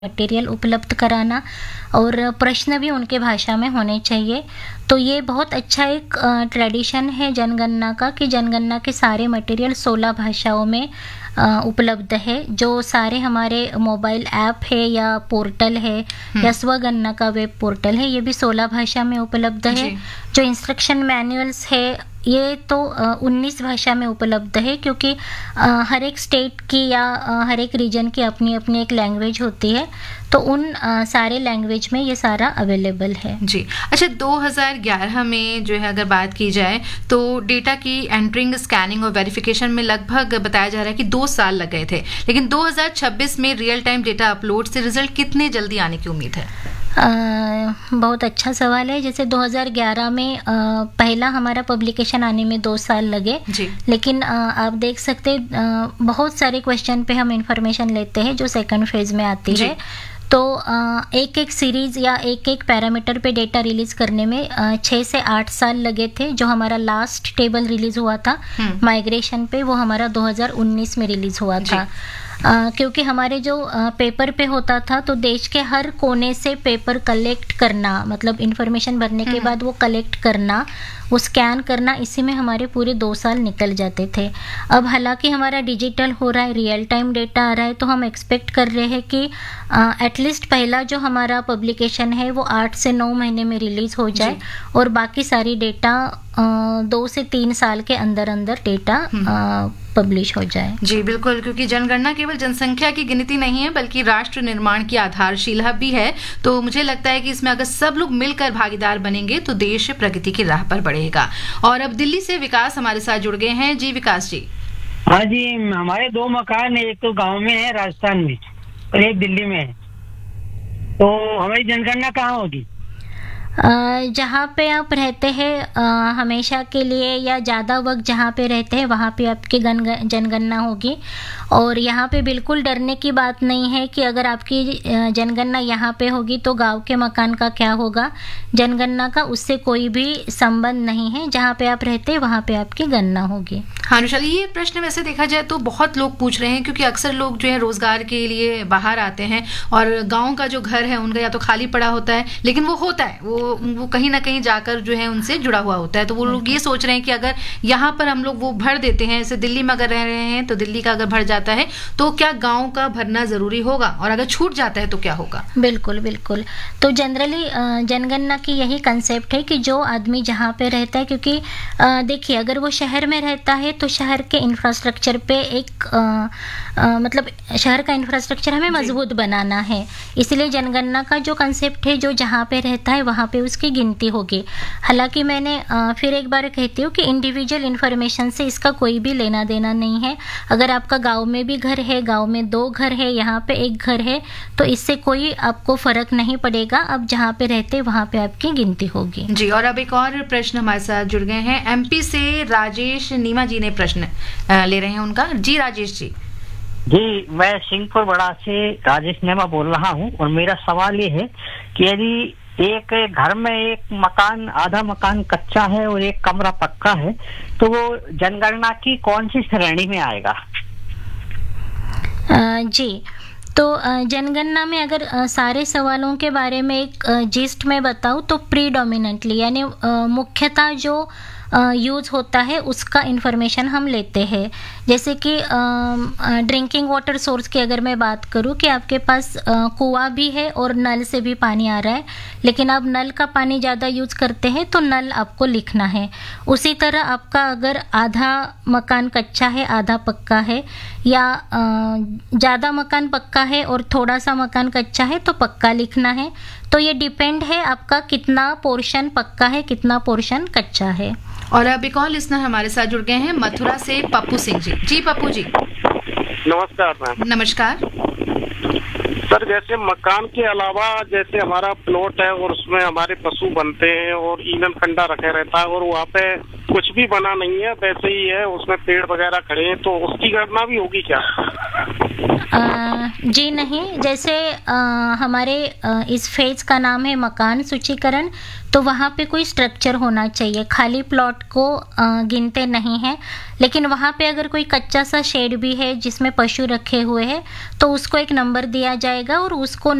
Material उपलब्ध कराना और प्रश्न भी उनके भाषा में होने चाहिए। तो ये बहुत अच्छा एक ट्रेडिशन है जनगणना का कि जनगणना के सारे मटेरियल 16 भाषाओं में उपलब्ध है। जो सारे हमारे मोबाइल ऐप है या पोर्टल है या स्वगणना का वेब पोर्टल है, ये भी 16 भाषा में उपलब्ध है। जो इंस्ट्रक्शन मैनुअल्स है ये तो 19 भाषा में उपलब्ध है, क्योंकि हर एक स्टेट की या हर एक रीजन की अपनी अपनी एक लैंग्वेज होती है, तो उन सारे लैंग्वेज में ये सारा अवेलेबल है। जी अच्छा, 2011 में जो है अगर बात की जाए तो डेटा की एंटरिंग, स्कैनिंग और वेरिफिकेशन में लगभग बताया जा रहा है कि 2 साल लग गए थे, लेकिन 2026 में रियल टाइम डेटा अपलोड से रिजल्ट कितने जल्दी आने की उम्मीद है? बहुत अच्छा सवाल है। जैसे 2011 में पहला हमारा पब्लिकेशन आने में 2 साल लगे, लेकिन आप देख सकते बहुत सारे क्वेश्चन पे हम इंफॉर्मेशन लेते हैं जो सेकंड फेज में आती है। तो एक एक सीरीज या एक एक पैरामीटर पे डेटा रिलीज करने में 6 से 8 साल लगे थे। जो हमारा लास्ट टेबल रिलीज हुआ था माइग्रेशन पे, वो हमारा 2019 में रिलीज हुआ था। क्योंकि हमारे जो पेपर पे होता था, तो देश के हर कोने से पेपर कलेक्ट करना, मतलब इंफॉर्मेशन भरने के बाद वो कलेक्ट करना, वो स्कैन करना, इसी में हमारे पूरे 2 साल निकल जाते थे। अब हालांकि हमारा डिजिटल हो रहा है, रियल टाइम डेटा आ रहा है, तो हम एक्सपेक्ट कर रहे हैं कि एटलीस्ट पहला जो हमारा पब्लिकेशन है वो 8 से 9 महीने में रिलीज हो जाए और बाकी सारी डेटा 2 से 3 साल के अंदर अंदर डेटा पब्लिश हो जाए। जी बिल्कुल, क्योंकि जनगणना केवल जनसंख्या की गिनती नहीं है बल्कि राष्ट्र निर्माण की आधारशिला भी है। तो मुझे लगता है कि इसमें अगर सब लोग मिलकर भागीदार बनेंगे तो देश प्रगति की राह पर बढ़ेगा। और अब दिल्ली से विकास हमारे साथ जुड़ गए हैं। जी विकास जी। हाँ जी, हमारे 2 मकान है, एक तो गांव में है राजस्थान में और एक दिल्ली में है। तो हमारी जनगणना कहाँ होगी? जहाँ पे आप रहते हैं हमेशा के लिए या ज़्यादा वक्त जहाँ पे रहते हैं वहाँ पे आपकी जनगणना होगी। और यहाँ पे बिल्कुल डरने की बात नहीं है कि अगर आपकी जनगणना यहाँ पे होगी तो गांव के मकान का क्या होगा। जनगणना का उससे कोई भी संबंध नहीं है, जहाँ पे आप रहते हैं वहाँ पे आपकी गणना होगी। हाँ अनुशाली, ये प्रश्न वैसे देखा जाए तो बहुत लोग पूछ रहे हैं, क्योंकि अक्सर लोग जो है रोजगार के लिए बाहर आते हैं और गाँव का जो घर है उनका या तो खाली पड़ा होता है, लेकिन वो होता है, वो कहीं ना कहीं जाकर जो है उनसे जुड़ा हुआ होता है। तो वो लोग ये सोच रहे हैं कि अगर यहाँ पर हम लोग वो भर देते हैं, जैसे दिल्ली में अगर रह रहे हैं तो दिल्ली का अगर भर जाता है तो क्या गांव का भरना जरूरी होगा, और अगर छूट जाता है तो क्या होगा? बिल्कुल बिल्कुल। तो जनरली जनगणना की यही कंसेप्ट है कि जो आदमी जहाँ पे रहता है, क्योंकि देखिए अगर वो शहर में रहता है तो शहर के इंफ्रास्ट्रक्चर पे एक मतलब शहर का इंफ्रास्ट्रक्चर हमें मजबूत बनाना है, इसलिए जनगणना का जो कंसेप्ट है जो जहाँ पे रहता है वहाँ पे उसकी गिनती होगी। हालांकि मैंने फिर एक बार कहती हूँ कि इंडिविजुअल इन्फॉर्मेशन से इसका कोई भी लेना देना नहीं है। अगर आपका गांव में भी घर है, गांव में 2 घर है, यहाँ पे 1 घर है, तो इससे कोई आपको फर्क नहीं पड़ेगा। अब जहाँ पे रहते वहाँ पे आपकी गिनती होगी। जी, और अब एक और प्रश्न हमारे साथ जुड़ गए हैं। एमपी से राजेश नीमा जी ने प्रश्न ले रहे हैं उनका। जी राजेश जी। जी, मैं सिंहपुर बड़ा से राजेश नेमा बोल रहा हूँ और मेरा सवाल ये है कि यदि एक घर में एक मकान, आधा मकान कच्चा है और एक कमरा पक्का है, तो वो जनगणना की कौन सी श्रेणी में आएगा? जी, तो जनगणना में अगर सारे सवालों के बारे में एक जिस्ट में बताऊँ तो प्रीडोमिनेंटली यानी मुख्यतः जो यूज़ होता है उसका इन्फॉर्मेशन हम लेते हैं। जैसे कि ड्रिंकिंग वाटर सोर्स की अगर मैं बात करूं कि आपके पास कुआं भी है और नल से भी पानी आ रहा है, लेकिन आप नल का पानी ज़्यादा यूज़ करते हैं तो नल आपको लिखना है। उसी तरह आपका अगर आधा मकान कच्चा है, आधा पक्का है, या ज़्यादा मकान पक्का है और थोड़ा सा मकान कच्चा है तो पक्का लिखना है। तो ये डिपेंड है आपका कितना पोर्शन पक्का है, कितना पोर्शन कच्चा है। और अब एक और लिसनर हमारे साथ जुड़ गए हैं मथुरा से पप्पू सिंह जी। जी पप्पू जी। नमस्कार मैम। नमस्कार सर, जैसे मकान के अलावा जैसे हमारा प्लॉट है और उसमें हमारे पशु बनते हैं और ईंधन खंडा रखा रहता है और वहाँ पे कुछ भी बना नहीं है, वैसे ही है, उसमें पेड़ वगैरह खड़े हैं, तो उसकी गणना भी होगी क्या? जी नहीं, जैसे हमारे इस फेज का नाम है मकान सूचीकरण, तो वहाँ पे कोई स्ट्रक्चर होना चाहिए, खाली प्लॉट को गिनते नहीं हैं। लेकिन वहाँ पे अगर कोई कच्चा सा शेड भी है जिसमें पशु रखे हुए हैं तो उसको एक नंबर दिया जाएगा और उसको